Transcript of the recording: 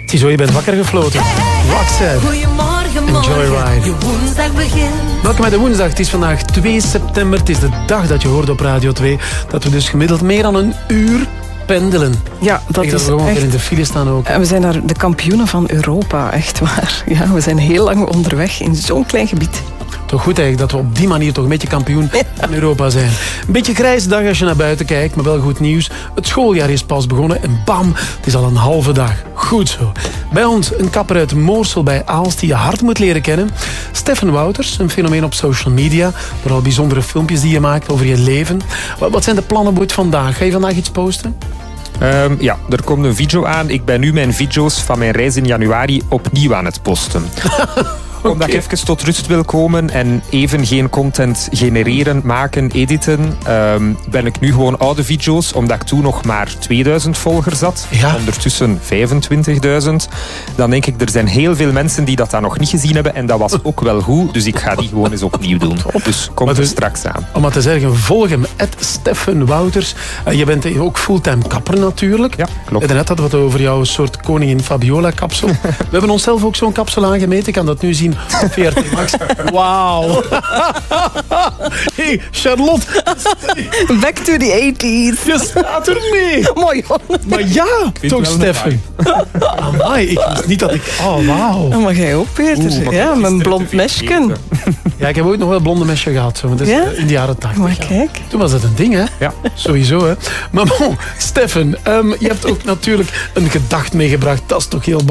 Ziezo, je bent wakker gefloten. Roxette. Goedemorgen, Joyride. je woensdag begint. Welkom bij de woensdag. Het is vandaag 2 september. Het is de dag dat je hoort op Radio 2. Dat we dus gemiddeld meer dan een uur pendelen. Ja, dat Ik is we gewoon echt... weer in de file staan ook. We zijn daar de kampioenen van Europa, echt waar. Ja, we zijn heel lang onderweg in zo'n klein gebied. Toch goed eigenlijk dat we op die manier toch een beetje kampioen in Europa zijn. Een beetje grijze dag als je naar buiten kijkt, maar wel goed nieuws. Het schooljaar is pas begonnen en bam, het is al een halve dag. Goed zo. Bij ons een kapper uit Moorsel bij Aalst die je hard moet leren kennen. Stefan Wouters, een fenomeen op social media. Vooral bijzondere filmpjes die je maakt over je leven. Wat zijn de plannen voor vandaag? Ga je vandaag iets posten? Ja, er komt een video aan. Ik ben nu mijn video's van mijn reis in januari opnieuw aan het posten. Omdat ik even tot rust wil komen en even geen content genereren, maken, editen, ben ik nu gewoon oude video's, omdat ik toen nog maar 2000 volgers had. Ja. Ondertussen 25.000. Dan denk ik, er zijn heel veel mensen die dat dan nog niet gezien hebben en dat was ook wel goed, dus ik ga die gewoon eens opnieuw doen. Dus komt er straks aan. Om het te zeggen, volg hem, @Stefan Wouters. Je bent ook fulltime kapper natuurlijk. Ja, klopt. Daarnet hadden we het over jouw soort koningin Fabiola kapsel. We hebben onszelf ook zo'n kapsel aangemeten. Ik kan dat nu zien op VRT Max. Wauw. Hey, Charlotte. Back to the 80s. Je staat er mee. Mooi, hoor. Maar ja, toch Stefan. Amai, ik wist niet dat ik... Oh, wauw. Oh, maar jij ook, Peter. Ja, mijn blond mesje. Ja, ik heb ooit nog wel een blonde mesje gehad. Zo, maar dat is Ja? in de jaren 80. Maar ja. kijk. Toen was dat een ding, hè? Ja. Sowieso, hè? Maar bon, Stefan, je hebt ook natuurlijk een gedacht meegebracht. Dat is toch heel